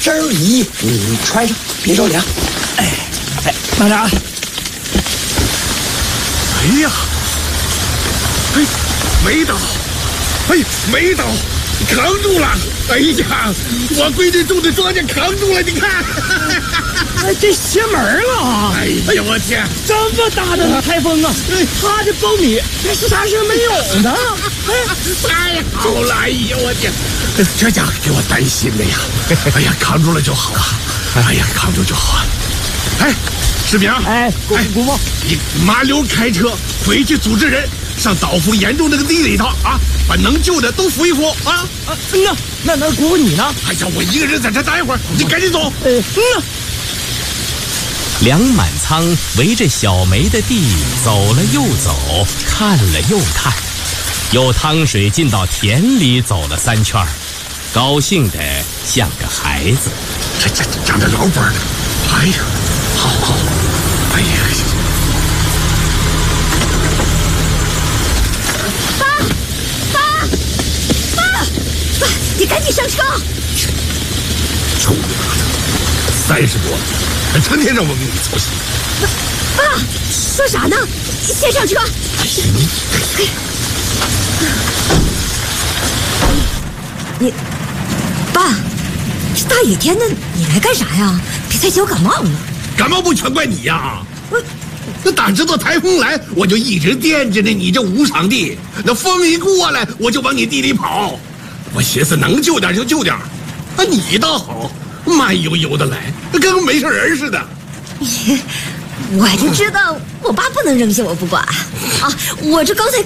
这衣你穿上，别着凉。哎，慢点啊！ 哎呀，哎，没倒，哎，没倒，扛住了！哎呀，我闺女种的庄稼扛住了，你看。 哎，这邪门了！ 哎呀，我天！ 这么大的台风啊，他这苞米这是啥事没有呢？ 太好了！哎呀，我天！这家伙给我担心的呀！哎呀，扛住了就好啊！哎呀，扛住就好啊！哎，士兵， 哎，古风， 你麻溜开车回去组织人上岛风严重那个地里头啊，把能救的都扶一扶啊！ 那古风你呢？ 哎呀，我一个人在这待一会儿，你赶紧走。 梁满仓围着小梅的地走了又走，看了又看，又趟水进到田里走了3圈，高兴得像个孩子。 这长得老本了。哎呀，好，哎呀， 爸，你赶紧上车！ 臭他妈的，30多，还成天让我为你操心。 爸，说啥呢？先上车。你，爸，这大雨天的你来干啥呀？别再小感冒了。 感冒不全怪你呀！那哪知道台风来，我就一直惦着呢。你这无场地，那风一过来，我就往你地里跑。我寻思能救点就救点，啊，你倒好，慢悠悠的来，跟没事人似的。 我就知道我爸不能扔下我不管啊！我这刚才